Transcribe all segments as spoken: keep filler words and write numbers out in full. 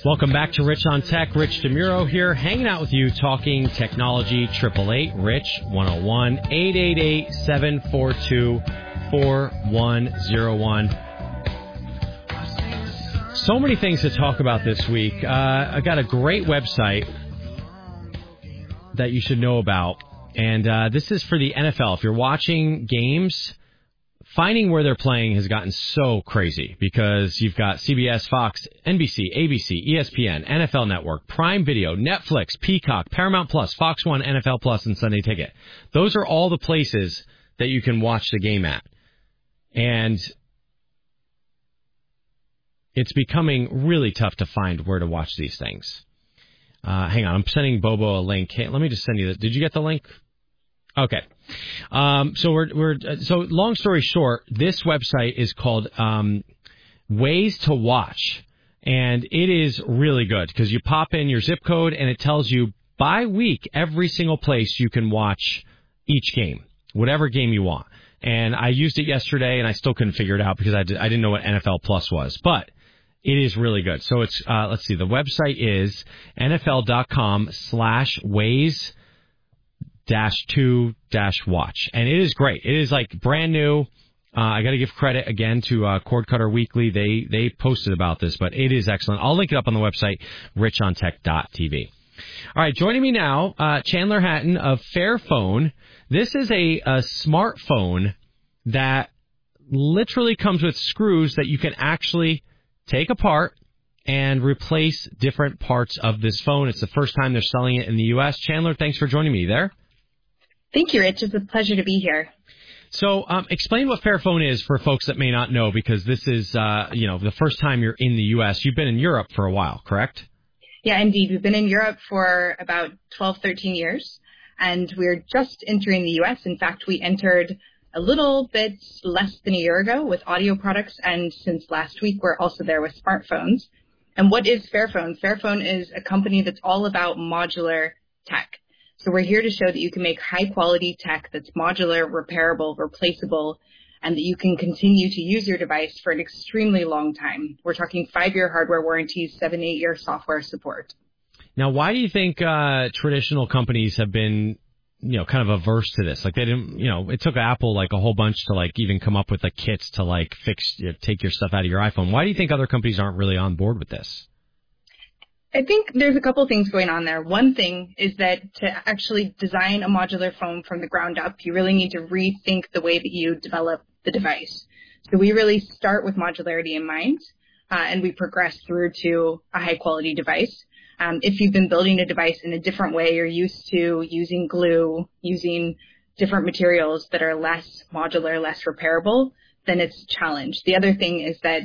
Welcome back to Rich on Tech. Rich DeMuro here, hanging out with you, talking technology. Triple eight Rich one oh one, eight eight eight, seven four two, four one oh one. So many things to talk about this week. Uh, I got a great website that you should know about, and uh, this is for the N F L. If you're watching games, finding where they're playing has gotten so crazy because you've got C B S, Fox, N B C, A B C, E S P N, N F L Network, Prime Video, Netflix, Peacock, Paramount Plus, Fox One, N F L Plus, and Sunday Ticket. Those are all the places that you can watch the game at. And it's becoming really tough to find where to watch these things. Uh, hang on, I'm sending Bobo a link. Hey, let me just send you this. Did you get the link? Okay. Um, so we're, we're, so long story short, this website is called, um, Ways to Watch, and it is really good because you pop in your zip code and it tells you by week, every single place you can watch each game, whatever game you want. And I used it yesterday and I still couldn't figure it out because I, did, I didn't know what N F L Plus was, but it is really good. So it's, uh, let's see, the website is nfl.com slash ways dash two dash watch. And it is great. It is like brand new. Uh, I got to give credit again to uh, Cord Cutter Weekly. They they posted about this, but it is excellent. I'll link it up on the website, rich on tech dot t v. All right, joining me now, uh, Chandler Hatton of Fairphone. This is a, a smartphone that literally comes with screws that you can actually take apart and replace different parts of this phone. It's the first time they're selling it in the U S. Chandler, thanks for joining me there. Thank you, Rich. It's a pleasure to be here. So um, explain what Fairphone is for folks that may not know, because this is, uh, you know, the first time you're in the U S. You've been in Europe for a while, correct? Yeah, indeed. We've been in Europe for about twelve, thirteen years, and we're just entering the U S. In fact, we entered a little bit less than a year ago with audio products, and since last week, we're also there with smartphones. And what is Fairphone? Fairphone is a company that's all about modular tech. So we're here to show that you can make high-quality tech that's modular, repairable, replaceable, and that you can continue to use your device for an extremely long time. We're talking five-year hardware warranties, seven, eight-year software support. Now, why do you think uh, traditional companies have been, you know, kind of averse to this? Like they didn't, you know, it took Apple like a whole bunch to like even come up with the kits to like fix, you know, take your stuff out of your iPhone. Why do you think other companies aren't really on board with this? I think there's a couple things going on there. One thing is that to actually design a modular phone from the ground up, you really need to rethink the way that you develop the device. So we really start with modularity in mind, uh, and we progress through to a high-quality device. Um, if you've been building a device in a different way, you're used to using glue, using different materials that are less modular, less repairable, then it's a challenge. The other thing is that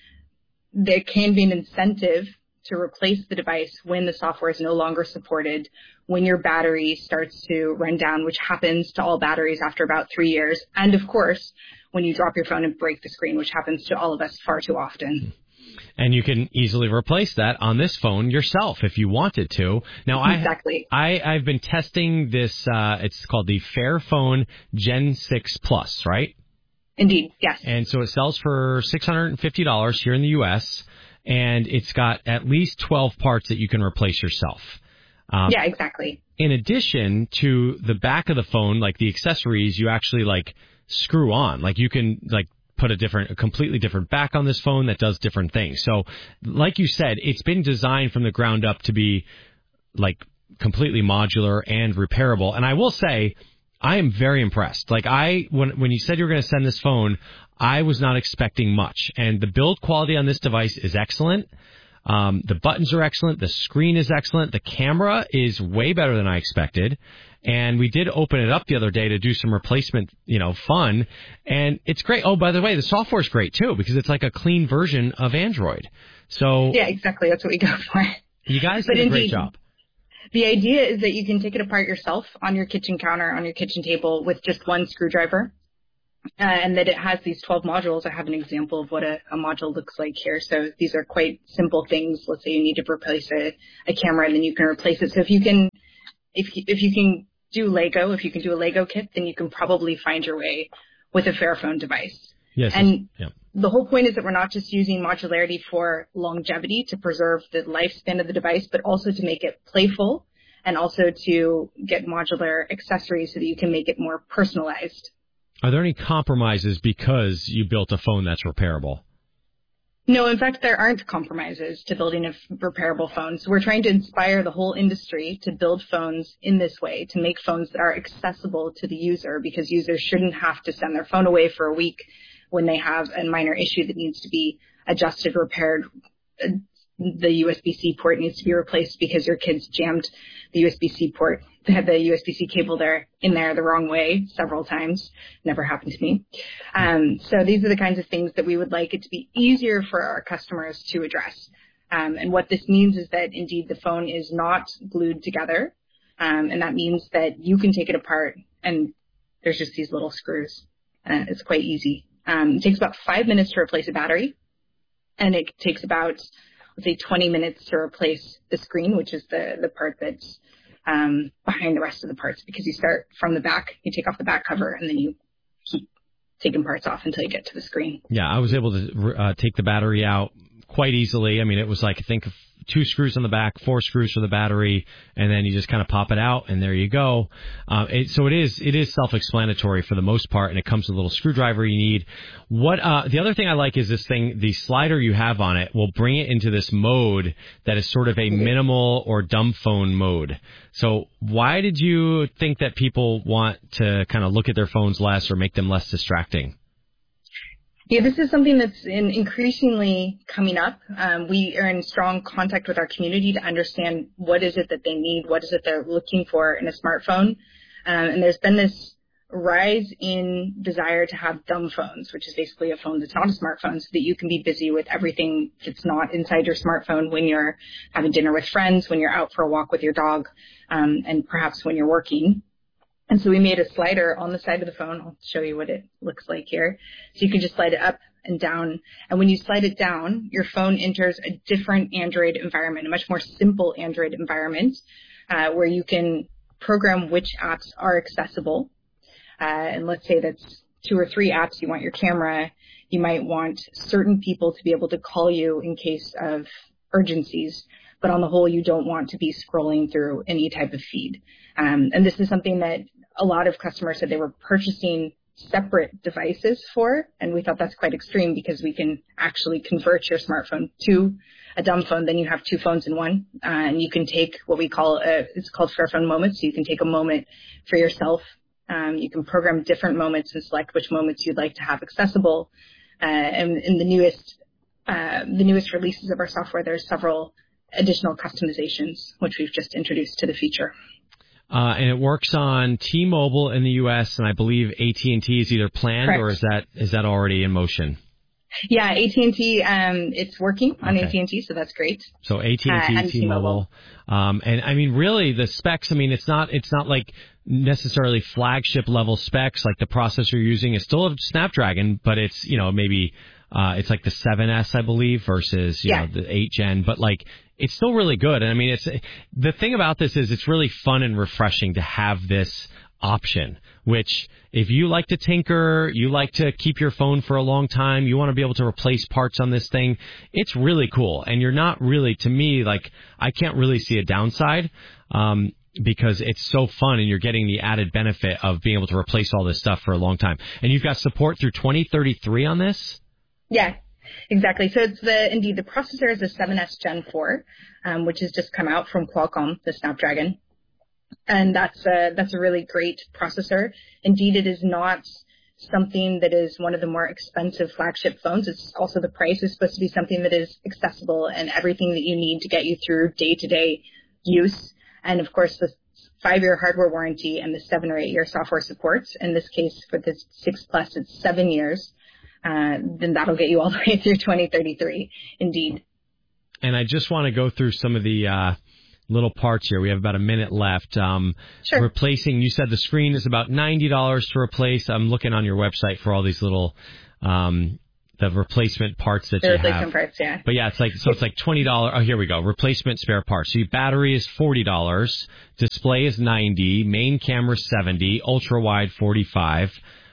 there can be an incentive to replace the device when the software is no longer supported, when your battery starts to run down, which happens to all batteries after about three years. And of course, when you drop your phone and break the screen, which happens to all of us far too often. And you can easily replace that on this phone yourself if you wanted to. Now, exactly. I, I, I've been testing this. Uh, it's called the Fairphone Gen six Plus, right? Indeed, yes. And so it sells for six hundred fifty dollars here in the U S, and it's got at least twelve parts that you can replace yourself. Um, yeah, exactly. In addition to the back of the phone, like the accessories, you actually like screw on. Like you can like put a different, a completely different back on this phone that does different things. So like you said, it's been designed from the ground up to be like completely modular and repairable. And I will say, I am very impressed. Like I, when when you said you were going to send this phone, I was not expecting much. And the build quality on this device is excellent. Um, the buttons are excellent. The screen is excellent. The camera is way better than I expected. And we did open it up the other day to do some replacement, you know, fun. And it's great. Oh, by the way, the software is great, too, because it's like a clean version of Android. So yeah, exactly. That's what we go for. You guys did a great job. The idea is that you can take it apart yourself on your kitchen counter, on your kitchen table with just one screwdriver. Uh, and that it has these twelve modules. I have an example of what a, a module looks like here. So these are quite simple things. Let's say you need to replace a, a camera, and then you can replace it. So if you can, if you, if you can do Lego, if you can do a Lego kit, then you can probably find your way with a Fairphone device. Yes. And yeah. the whole point is that we're not just using modularity for longevity to preserve the lifespan of the device, but also to make it playful and also to get modular accessories so that you can make it more personalized. Are there any compromises because you built a phone that's repairable? No, in fact, there aren't compromises to building a repairable phone. So we're trying to inspire the whole industry to build phones in this way, to make phones that are accessible to the user, because users shouldn't have to send their phone away for a week when they have a minor issue that needs to be adjusted, repaired. The U S B C port needs to be replaced because your kids jammed the U S B C port. They had the U S B C cable there in there the wrong way several times. Never happened to me. Um, so these are the kinds of things that we would like it to be easier for our customers to address. Um, and what this means is that indeed the phone is not glued together. Um, and that means that you can take it apart and there's just these little screws. Uh, it's quite easy. Um, it takes about five minutes to replace a battery, and it takes about, let's say, twenty minutes to replace the screen, which is the, the part that's um, behind the rest of the parts, because you start from the back, you take off the back cover, and then you keep taking parts off until you get to the screen. Yeah, I was able to uh, take the battery out quite easily. I mean, it was like, I think, two screws on the back, four screws for the battery, and then you just kind of pop it out, and there you go. Uh, it, so it is it is self-explanatory for the most part, and it comes with a little screwdriver you need. What uh, the other thing I like is this thing, the slider you have on it will bring it into this mode that is sort of a minimal or dumb phone mode. So why did you think that people want to kind of look at their phones less or make them less distracting? Yeah, this is something that's in increasingly coming up. Um, we are in strong contact with our community to understand what is it that they need, what is it they're looking for in a smartphone. Um, and there's been this rise in desire to have dumb phones, which is basically a phone that's not a smartphone, so that you can be busy with everything that's not inside your smartphone when you're having dinner with friends, when you're out for a walk with your dog, um, and perhaps when you're working. And so we made a slider on the side of the phone. I'll show you what it looks like here. So you can just slide it up and down. And when you slide it down, your phone enters a different Android environment, a much more simple Android environment, uh, where you can program which apps are accessible. Uh, and let's say that's two or three apps. You want your camera. You might want certain people to be able to call you in case of urgencies. But on the whole, you don't want to be scrolling through any type of feed. Um, and this is something that a lot of customers said they were purchasing separate devices for, and we thought that's quite extreme because we can actually convert your smartphone to a dumb phone. Then you have two phones in one, uh, and you can take what we call, a, it's called Fairphone Moments, so you can take a moment for yourself. Um, you can program different moments and select which moments you'd like to have accessible. Uh, and in the newest, uh, the newest releases of our software, there's several additional customizations, which we've just introduced to the feature. Uh, and it works on T-Mobile in the U S, and I believe A T and T is either planned Correct. or is that is that already in motion? Yeah, A T and T, um, it's working on okay. A T and T, so that's great. So A T and T, uh, and T-Mobile, um, and I mean, really, the specs. I mean, it's not it's not like necessarily flagship level specs. Like the processor you're using is still a Snapdragon, but it's you know maybe. Uh, it's like the seven S, I believe, versus, you yeah. know, the eight Gen, but like, it's still really good. And I mean, it's, the thing about this is it's really fun and refreshing to have this option, which if you like to tinker, you like to keep your phone for a long time, you want to be able to replace parts on this thing, it's really cool. And you're not really, to me, like, I can't really see a downside, um, because it's so fun and you're getting the added benefit of being able to replace all this stuff for a long time. And you've got support through twenty thirty-three on this? Yeah, exactly. So it's the, indeed, the processor is a seven S Gen four, um, which has just come out from Qualcomm, the Snapdragon. And that's a, that's a really great processor. Indeed, it is not something that is one of the more expensive flagship phones. It's also the price is supposed to be something that is accessible and everything that you need to get you through day-to-day use. And of course, the five-year hardware warranty and the seven or eight-year software support. In this case, for the six Plus, it's seven years. Uh, then that'll get you all the way through twenty thirty-three, indeed. And I just want to go through some of the uh, little parts here. We have about a minute left. Um, sure. Replacing, you said the screen is about ninety dollars to replace. I'm looking on your website for all these little, um, the replacement parts that the you replacement have. parts, yeah. But yeah, it's like, so it's like twenty dollars. Oh, here we go. Replacement spare parts. So your battery is forty dollars. Display is ninety dollars. Main camera seventy dollars. Ultra wide forty-five dollars.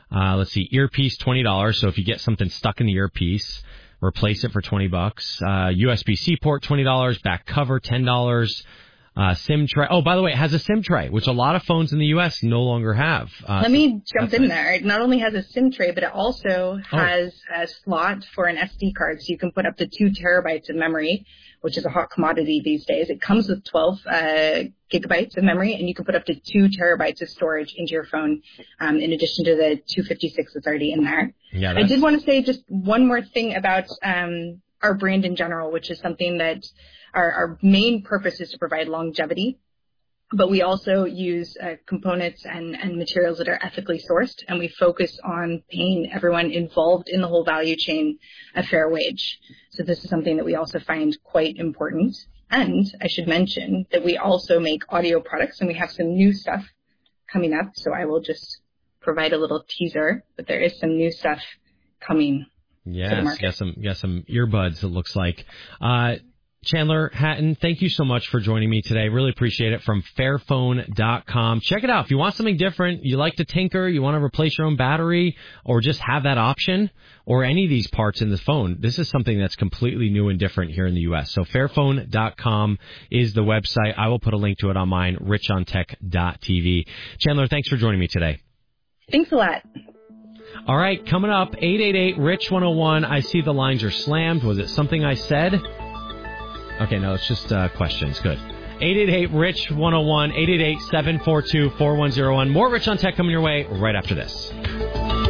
Uh, let's see, earpiece, twenty dollars. So if you get something stuck in the earpiece, replace it for twenty bucks. Uh, U S B-C port, twenty dollars. Back cover, ten dollars. Uh, SIM tray. Oh, by the way, it has a SIM tray, which a lot of phones in the U S no longer have. Uh, Let so me jump in nice. there. It not only has a SIM tray, but it also has oh. a slot for an S D card. So you can put up to two terabytes of memory, which is a hot commodity these days. It comes with twelve uh, gigabytes of memory, and you can put up to two terabytes of storage into your phone, um, in addition to the two fifty-six that's already in there. Yeah, I did want to say just one more thing about um, our brand in general, which is something that our, our main purpose is to provide longevity. But we also use uh, components and, and materials that are ethically sourced, and we focus on paying everyone involved in the whole value chain a fair wage. So this is something that we also find quite important. And I should mention that we also make audio products, and we have some new stuff coming up. So I will just provide a little teaser, but there is some new stuff coming. Yes, got some, got some earbuds, it looks like. Uh, Chandler Hatton, thank you so much for joining me today. Really appreciate it. From Fairphone dot com. Check it out. If you want something different, you like to tinker, you want to replace your own battery, or just have that option, or any of these parts in the phone, this is something that's completely new and different here in the U S. So Fairphone dot com is the website. I will put a link to it on mine, rich on tech dot t v. Chandler, thanks for joining me today. Thanks a lot. All right, coming up, eight eight eight, R I C H one oh one. I see the lines are slammed. Was it something I said? Okay, no, it's just uh, questions. Good. eight eight eight, R I C H one oh one, eight eight eight, seven four two, four one zero one. More Rich on Tech coming your way right after this.